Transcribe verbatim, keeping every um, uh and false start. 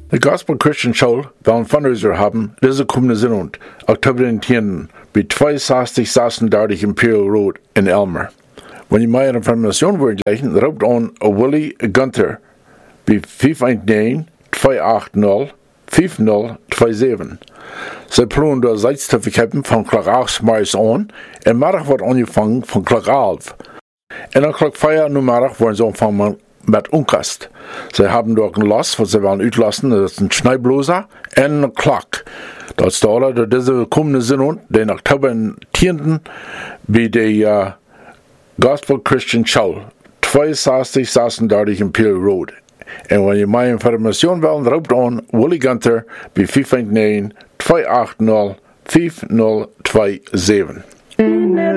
The Gospel Christian School will een fundraiser haben deze komende zondag, oktober den tienden, bij tweehonderdzestig zesendertig Imperial Road in Elmer. Wanneer je meer informatie wilt leggen, roept aan Willy Gunther bij vijf een negen, twee acht nul, vijf nul twee zeven. Zij plannen door zijds te verkeppen van klok acht morgens aan en middag wordt aangevangen van klok elf. En dan klok vier uur middag worden ze ontvangen met onkast. Zij hebben door een las, wat ze willen uitlassen, dat is een snijblozer en een klok. Dat staat door deze komende zondag, den oktober tienden, bij de uh, Gospel Christian School, tweehonderdzestig zesendertig Imperial Road. En wanneer je meer informatie wil, roept aan Willy Gunther bij vijf een negen, twee acht nul, vijf nul twee zeven.